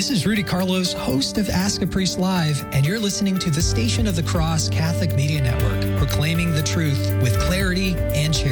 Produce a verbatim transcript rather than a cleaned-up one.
This is Rudy Carlos, host of Ask a Priest Live, and you're listening to the Station of the Cross Catholic Media Network, proclaiming the truth with clarity and charity.